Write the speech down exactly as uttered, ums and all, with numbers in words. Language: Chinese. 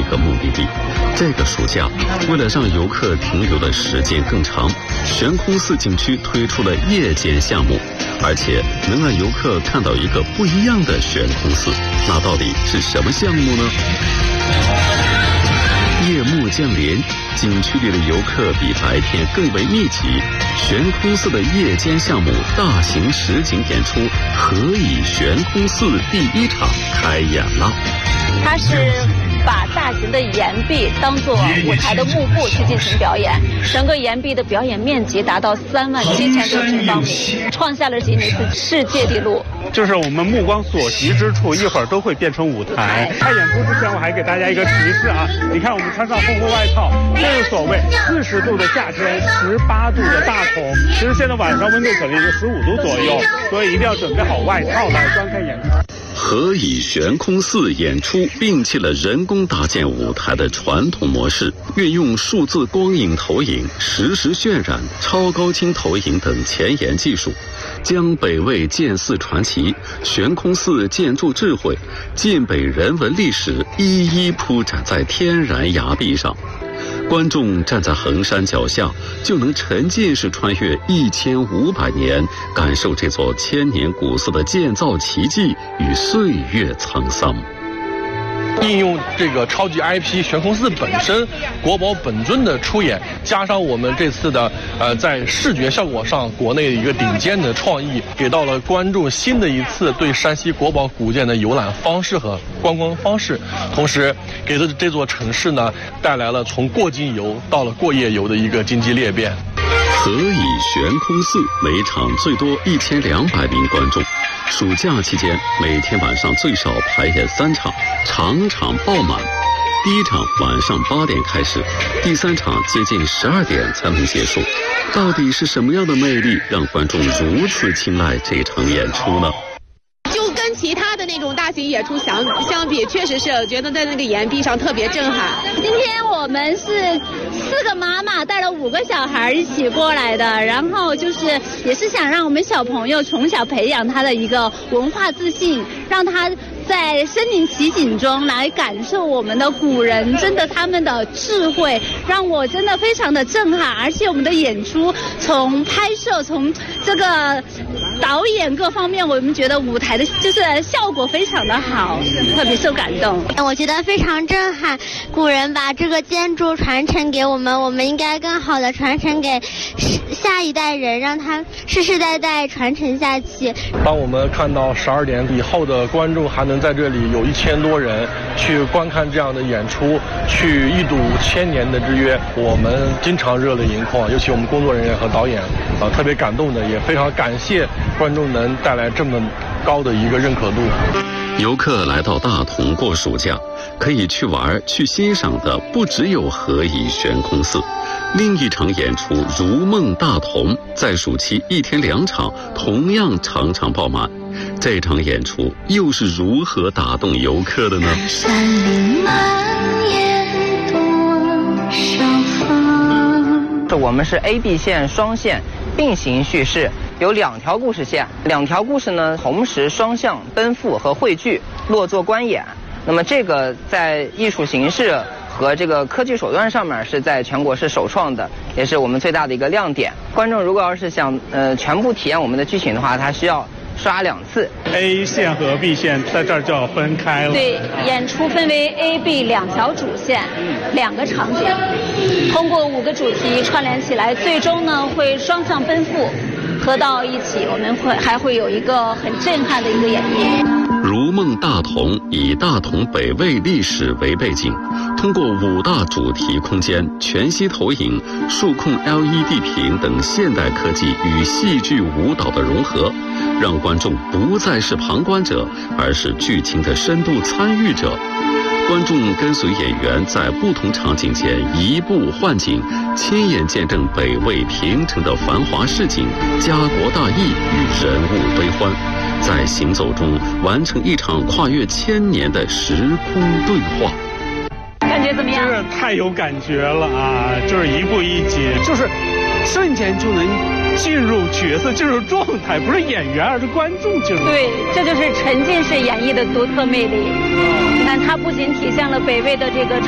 个目的地。这个暑假，为了让游客停留的时间更长，悬空寺景区推出了夜间项目，而且能让游客看到一个不一样的悬空寺。那到底是什么项目呢？夜幕降临，景区里的游客比白天更为密集。悬空寺的夜间项目大型实景演出《何以悬空寺》第一场开演了。 它是把大型的岩壁当作舞台的幕布去进行表演，整个岩壁的表演面积达到三万七千多平方米，创下了吉尼斯世界纪录。 就是我们目光所及之处，一会儿都会变成舞台。开演出之前，我还给大家一个提示啊！你看，我们穿上厚厚外套，这是所谓四十度的夏天，十八度的大同。其实现在晚上温度可能也就十五度左右，所以一定要准备好外套来观看演出。 何以悬空寺演出摒弃了人工搭建舞台的传统模式，运用数字光影投影、实时渲染、超高清投影等前沿技术，将北魏建寺传奇、悬空寺建筑智慧、晋北人文历史一一铺展在天然崖壁上。观众站在衡山脚下，就能沉浸式穿越一千五百年，感受这座千年古寺的建造奇迹与岁月沧桑。 应用这个超级 I P 悬空寺本身国宝本尊的出演，加上我们这次的呃在视觉效果上国内一个顶尖的创意，给到了观众新的一次对山西国宝古建的游览方式和观光方式，同时给了这座城市呢带来了从过境游到了过夜游的一个经济裂变。 何以悬空寺每场最多一千两百名观众，暑假期间每天晚上最少排演三场，场场爆满。第一场晚上八点开始，第三场接近十二点才能结束。到底是什么样的魅力让观众如此青睐这场演出呢？ 跟其他的那种大型演出相相比，确实是我觉得在那个岩壁上特别震撼。 今天我们是四个妈妈带了五个小孩一起过来的，然后就是也是想让我们小朋友从小培养他的一个文化自信，让他在身临其境中来感受我们的古人真的他们的智慧，让我真的非常的震撼。而且我们的演出从拍摄从这个导演各方面，我们觉得舞台的就是效果非常的好，特别受感动。 我觉得非常震撼，古人把这个建筑传承给我们，我们应该更好的传承给下一代人，让它世世代代传承下去。 当我们看到十二点以后的观众还能在这里有一千多人去观看这样的演出，去一睹千年的之约，我们经常热泪盈眶，尤其我们工作人员和导演啊，特别感动的，也非常感谢观众能带来这么高的一个认可度。 游客来到大同过暑假，可以去玩去欣赏的不只有何以悬空寺，另一场演出《如梦大同》在暑期一天两场，同样场场爆满。这场演出又是如何打动游客的呢？山林蔓延多少风。我们是 A B 线双线并行叙事，有两条故事线，两条故事呢同时双向奔赴和汇聚，落座观演。那么这个在艺术形式和这个科技手段上面是在全国是首创的，也是我们最大的一个亮点。观众如果要是想呃全部体验我们的剧情的话，他需要刷两次。 A 线和 B 线在这儿就要分开了。 对，演出分为 A、B 两条主线，两个场景，通过五个主题串联起来，最终呢会双向奔赴，合到一起，我们会还会有一个很震撼的一个演绎。 如梦大同以大同北魏历史为背景，通过五大主题空间、全息投影、数控 L E D 屏等现代科技与戏剧舞蹈的融合，让观众不再是旁观者，而是剧情的深度参与者。观众跟随演员在不同场景间移步换景，亲眼见证北魏平城的繁华市景、家国大义与人物悲欢，在行走中完成一场跨越千年的时空对话。 感觉怎么样？ 真是太有感觉了啊！就是一步一紧，就是瞬间就能进入角色，进入状态，不是演员，而是观众进入。 对，这就是沉浸式演绎的独特魅力。你看，它不仅体现了北魏的这个